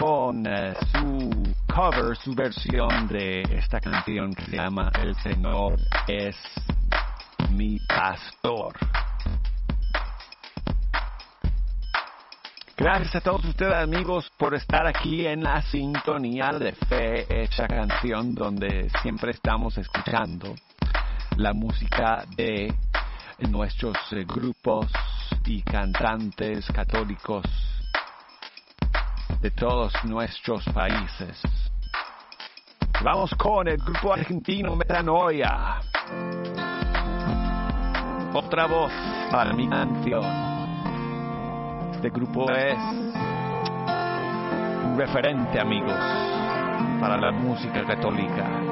con su cover, su versión de esta canción que se llama El Señor es mi pastor. Gracias a todos ustedes, amigos, por estar aquí en la sintonía de Fe Hecha Canción, donde siempre estamos escuchando la música de nuestros grupos y cantantes católicos de todos nuestros países. Vamos con el grupo argentino Metanoia. Otra voz para mi canción. Este grupo es un referente, amigos, para la música católica.